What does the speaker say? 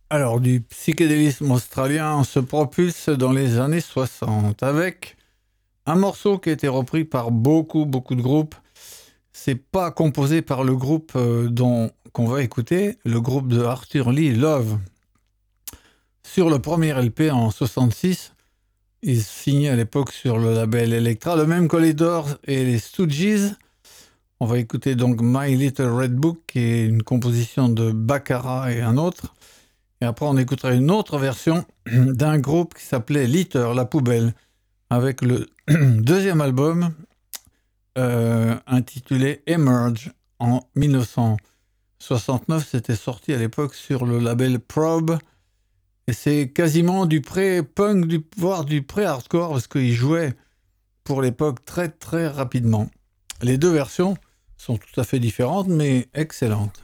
Alors, du psychédélisme australien, on se propulse dans les années 60 avec un morceau qui a été repris par beaucoup de groupes. C'est pas composé par le groupe dont qu'on va écouter, le groupe de Arthur Lee Love. Sur le premier LP en 66, il signait à l'époque sur le label Elektra, le même que les Doors et les Stooges. On va écouter donc My Little Red Book, qui est une composition de Baccarat et un autre. Et après, on écoutera une autre version d'un groupe qui s'appelait Litter, la poubelle, avec le deuxième album intitulé Emerge en 1969. C'était sorti à l'époque sur le label Probe. Et c'est quasiment du pré-punk, voire du pré-hardcore, parce qu'ils jouaient pour l'époque très rapidement. Les deux versions sont tout à fait différentes, mais excellentes.